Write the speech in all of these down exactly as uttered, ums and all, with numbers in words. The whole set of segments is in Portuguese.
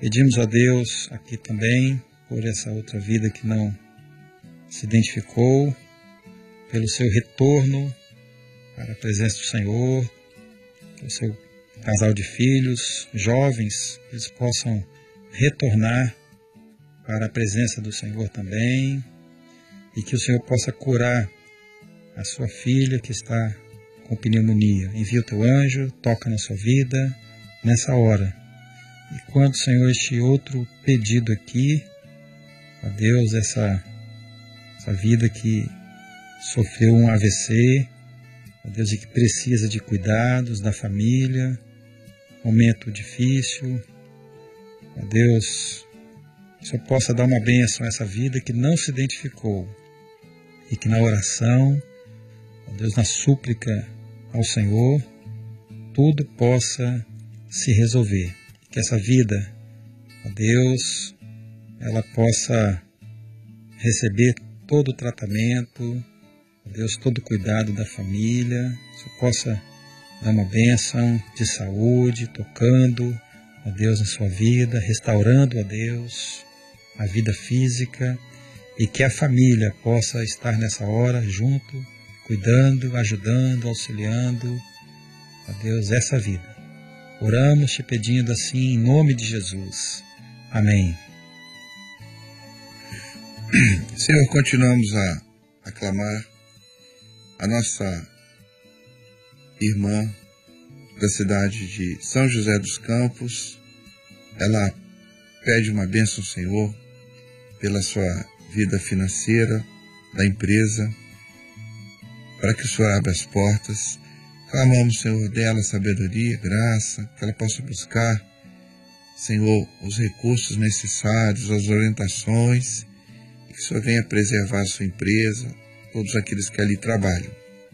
Pedimos a Deus aqui também por essa outra vida que não se identificou, pelo seu retorno para a presença do Senhor, pelo seu casal de filhos, jovens, que eles possam retornar para a presença do Senhor também, e que o Senhor possa curar a sua filha que está com pneumonia. Envia o teu anjo, toca na sua vida nessa hora. E quando, Senhor, este outro pedido aqui, a Deus, essa, essa vida que sofreu um A V C, a Deus, e que precisa de cuidados da família, momento difícil, a Deus, que o Senhor possa dar uma bênção a essa vida que não se identificou e que na oração, a Deus, na súplica ao Senhor, tudo possa se resolver. Que essa vida, a Deus, ela possa receber todo o tratamento, a Deus, todo o cuidado da família, que possa dar uma bênção de saúde, tocando, a Deus, na sua vida, restaurando, a Deus, a vida física, e que a família possa estar nessa hora junto, cuidando, ajudando, auxiliando, a Deus, essa vida. Oramos te pedindo assim em nome de Jesus. Amém. Senhor, continuamos a aclamar a nossa irmã da cidade de São José dos Campos. Ela pede uma bênção, Senhor, pela sua vida financeira da empresa, para que o Senhor abra as portas. Clamamos, Senhor, dela sabedoria, graça, que ela possa buscar, Senhor, os recursos necessários, as orientações, e que o Senhor venha preservar a sua empresa, todos aqueles que ali trabalham.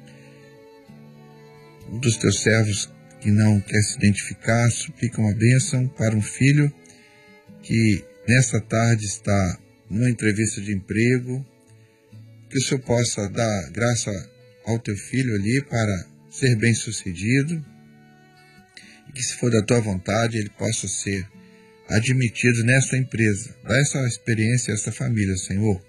Um dos teus servos que não quer se identificar, suplica uma bênção para um filho que nesta tarde está numa entrevista de emprego, que o Senhor possa dar graça ao teu filho ali para ser bem sucedido, e que, se for da tua vontade, ele possa ser admitido nesta empresa. Dá essa experiência a esta família, Senhor.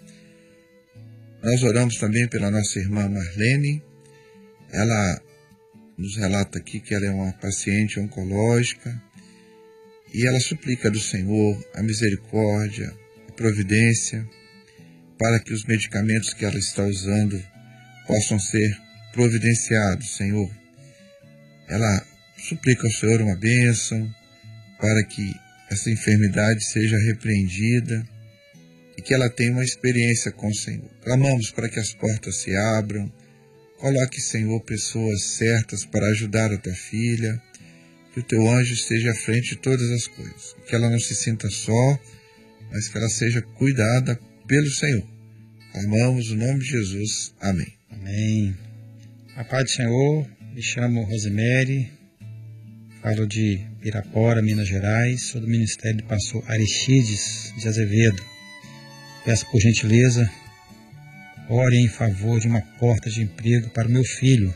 Nós oramos também pela nossa irmã Marlene. Ela nos relata aqui que ela é uma paciente oncológica, e ela suplica do Senhor a misericórdia, a providência, para que os medicamentos que ela está usando possam ser providenciados, Senhor. Ela suplica ao Senhor uma bênção para que essa enfermidade seja repreendida e que ela tenha uma experiência com o Senhor. Clamamos para que as portas se abram. Coloque, Senhor, pessoas certas para ajudar a tua filha, que o teu anjo esteja à frente de todas as coisas, que ela não se sinta só, mas que ela seja cuidada pelo Senhor. Clamamos no nome de Jesus. Amém. Amém. A paz do Senhor, me chamo Rosemary, falo de Pirapora, Minas Gerais, sou do Ministério do Pastor Aristides de Azevedo. Peço por gentileza, ore em favor de uma porta de emprego para o meu filho,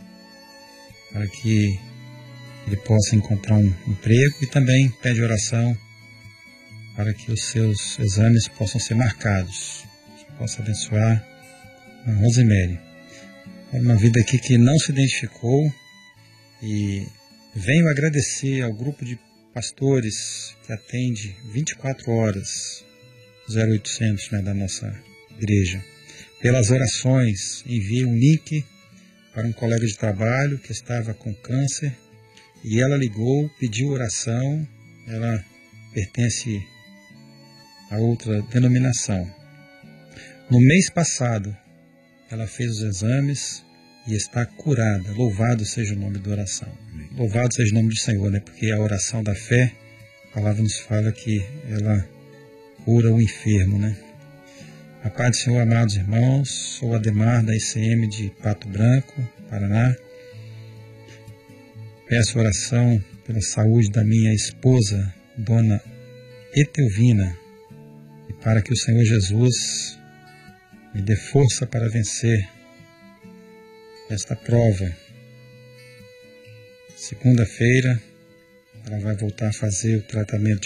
para que ele possa encontrar um emprego, e também pede oração para que os seus exames possam ser marcados. Possa abençoar a Rosemary. É uma vida aqui que não se identificou, e venho agradecer ao grupo de pastores que atende vinte e quatro horas, zero oitocentos, né, da nossa igreja, pelas orações. Enviei um link para um colega de trabalho que estava com câncer, e ela ligou, pediu oração. Ela pertence a outra denominação. No mês passado, ela fez os exames e está curada. Louvado seja o nome da oração. Amém. Louvado seja o nome do Senhor, né? Porque a oração da fé, a palavra nos fala que ela cura o enfermo, né? A paz do Senhor, amados irmãos. Sou Ademar, da I C M de Pato Branco, Paraná. Peço oração pela saúde da minha esposa, Dona Etelvina, e para que o Senhor Jesus me dê força para vencer esta prova. Segunda-feira, ela vai voltar a fazer o tratamento